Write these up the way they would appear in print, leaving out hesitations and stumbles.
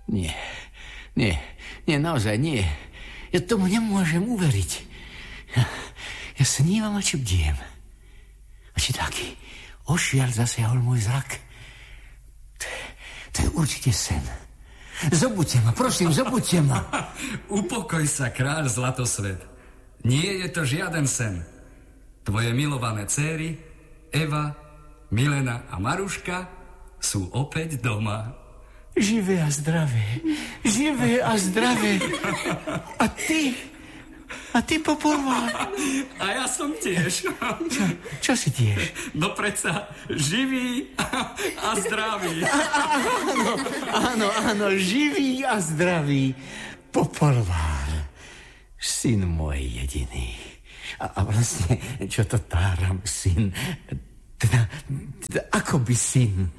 Nie, naozaj nie. Ja tomu nemôžem uveriť. Ja snívam a či bdiem. A či taký ošial zasiahol môj zrak. To je určite sen. Zobuďte ma, prosím, zobuďte ma. Upokoj sa, kráľ Zlatosvet. Nie je to žiaden sen. Tvoje milované céry, Eva, Milena a Maruška, sú opäť doma. Živé a zdravé. Živé a zdravé. A ty, Popolvár. A ja som tiež. Čo si tiež? No predsa, živý a zdravý. Áno, živý a zdravý. Popolvár. Syn môj jediný. A vlastne, čo to táram, syn? Teda ako by syn?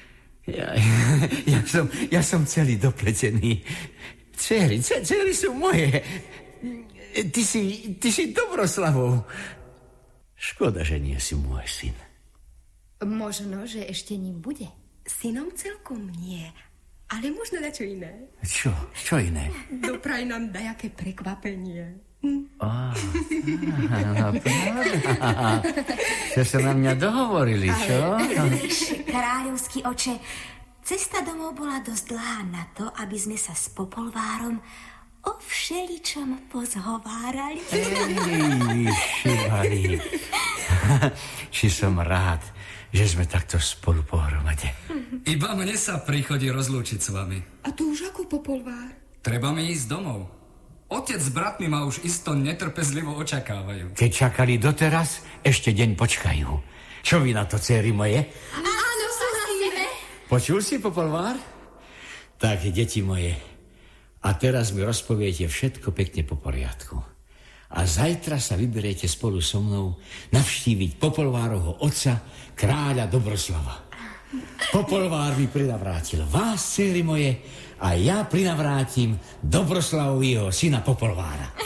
Ja som celý dopletený. Céry sú moje. Ty si Dobroslavou. Škoda, že nie si môj syn. Možno, že ešte ním bude. Synom celkom nie. Ale možno na čo iné. Čo iné? Dopraj nám dajaké prekvapenie. Čo sa na mňa dohovorili, čo? Kráľovský oče, cesta domov bola dosť dlhá na to, aby sme sa s Popolvárom o všeličom pozhovárali. Šibali. Či som rád, že sme takto spolu pohromade. Iba mne sa príchodí rozlúčiť s vami. A tu už ako, Popolvár? Treba mi ísť domov. Otec s bratmi ma už isto netrpezlivo očakávajú. Keď čakali doteraz, ešte deň počkajú. Čo vy na to, céry moje? Áno, súhlasíme. Počul si, Popolvár? Tak, deti moje, a teraz mi rozpoviete všetko pekne po poriadku. A zajtra sa vyberiete spolu so mnou navštíviť Popolvárovho otca, kráľa Dobroslava. Popolvár mi prinavrátil vás, céry moje, a ja prinavrátim Dobroslavovi jeho syna Popolvára.